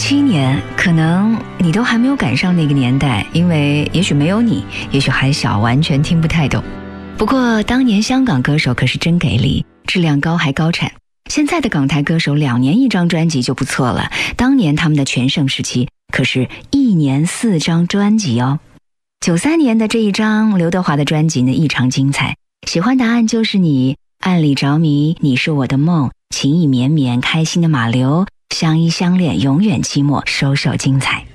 年，可能你都还没有赶上那个年代，因为也许没有你，也许还小，完全听不太懂。不过当年香港歌手可是真给力，质量高还高产。现在的港台歌手2年1张专辑就不错了，当年他们的全盛时期可是1年4张专辑哦。93年的这一张刘德华的专辑呢，异常精彩。喜欢答案就是你，暗里着迷，你是我的梦，情意绵绵，开心的马流，相依相恋，永远寂寞，首首精彩。